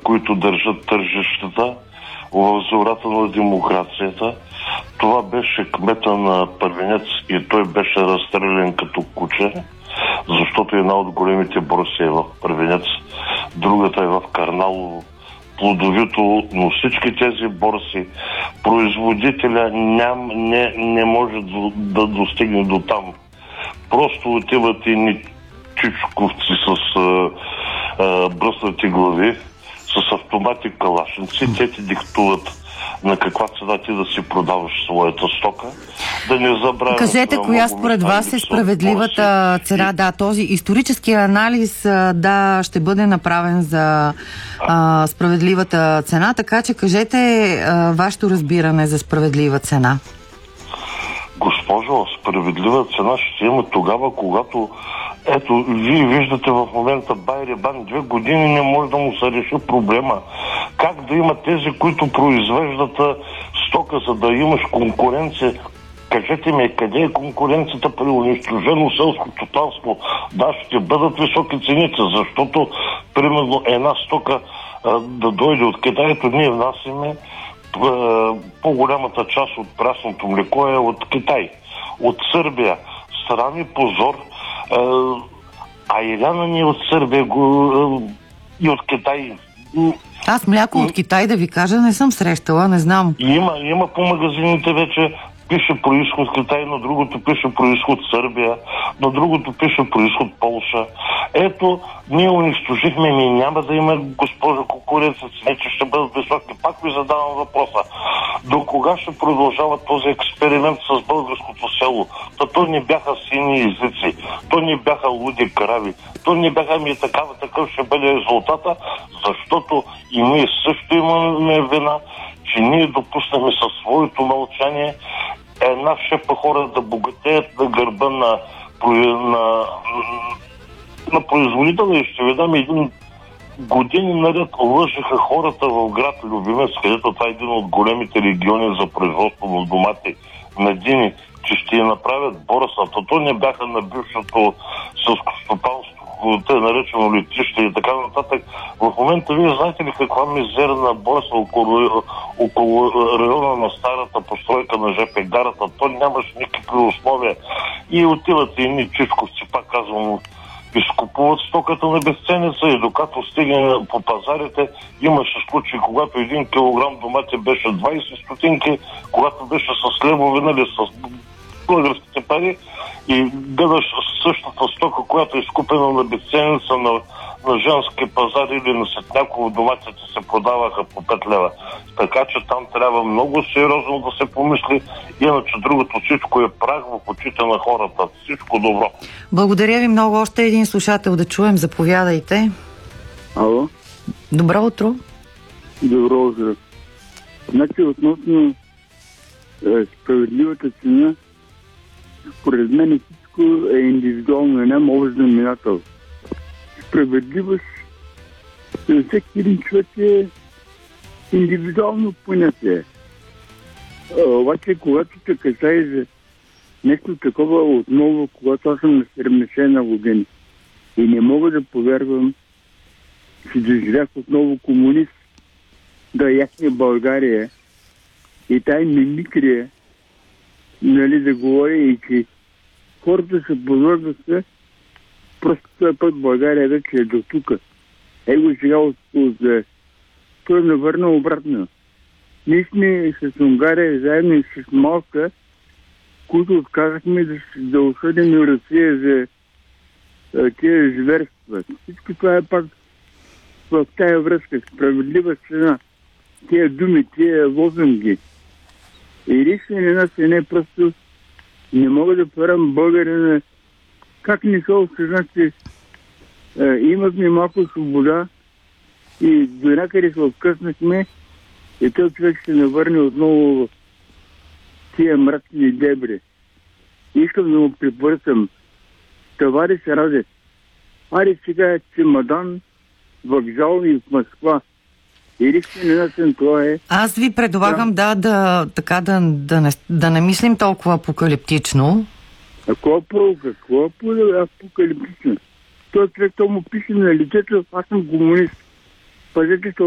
които държат тържищата в зората на демокрацията. Това беше кмета на Първенец и той беше разстрелян като куче, защото една от големите борси е в Първенец, другата е в Карнал, Плодовито, но всички тези борси производителя не може да достигне до там. Просто отиват и чичковци с бръснати глави, с автомати калашници, те ти диктуват на каква цена ти да си продаваш своята стока. Да не забравяме... Кажете, коя според вас е справедливата цена? Да, този исторически анализ, да, ще бъде направен за справедливата цена, така че кажете вашето разбиране за справедлива цена. Госпожо, справедлива цена ще има тогава, когато ето, вие виждате в момента Байребан 2 години не може да му се реши проблема. Как да има тези, които произвеждат стока, за да имаш конкуренция? Кажете ми, къде е конкуренцията при унищожено селско стопанство? Да, ще бъдат високи цените, защото, примерно, една стока да дойде от Китай, ето ние внасяме по-голямата част от прасното млеко е от Китай. От Сърбия. Срам и позор. Айрана ни от Сърбия и от Китай. Аз мляко от Китай, да ви кажа, не съм срещала, не знам. Има по магазините вече, пише произход Китай, на другото пише произход Сърбия, на другото пише произход Полша. Ето, ние унищожихме, няма да има, госпожо, конкуренция, цените ще бъдат високи. Пак ви задавам въпроса. До кога ще продължава този експеримент с българското село? То не бяха сини езици, то не бяха луди крави, то не бяха такъв ще бъде резултата, защото и ние също имаме вина, че ние допуснахме със своето мълчание една шепа хора да богатеят на гърба на производителя. И ще ви дам един години наред лъжеха хората в град Любимец, където това е един от големите региони за производство на домати, на дини, че ще я направят борсата. То не бяха на бившото селскостопанство, те наречено летище и така нататък. В момента вие знаете ли каква мизерна борса около района на старата постройка на ЖП гарата? То нямаше никакви условия. И отиват и едни чичковци, пак казвам, изкупуват стоката на безценица и докато стигне по пазарите, имаше случаи, когато 1 килограм домати беше 20 стотинки, когато беше с левове, нали, с българските пари, и гледаш същата стока, която е изкупена на безценица на женски пазар или на след няколко доматите се продаваха по 5 лева. Така че там трябва много сериозно да се помисли, иначе другото всичко е прах в очите на хората. Всичко добро. Благодаря ви много. Още един слушател да чуем. Заповядайте. Ало? Добро утро. Добро утро. Значи относно справедливата цена, според мен всичко е индивидуално и няма общ знаменател. Справедливост за всеки един човек е индивидуално понятие. Обаче, когато се касае за нещо такова отново, когато аз съм на 70 на години и не мога да повярвам, че доживях отново комунист да яхне България и тай мимикрия, нали, да говори и че хората се позвързват, просто този път България вече е до тук. Его сега той ме върна обратно. Ние сме с Унгария, заедно и с Малта, които отказахме да осъдим Русия за тези зверства. Всичко това е пак в тая връзка, справедлива цена. Тия думи, тия лозунги. И решение на цена просто не мога да парам българина. Как не са осъзнати, имахме малко свобода и до някъде се откъснахме и този човек ще не върне отново в тия мрачни дебри. Искам да му препоръчам. Товарищ Радев, аре сега чемодан, вокзал и в Москва. И решение на цена това е... Аз ви предлагам да не мислим толкова апокалиптично. Какво апокалиптично? Той човек, то му пише на лицето, аз съм комунист. Пазете се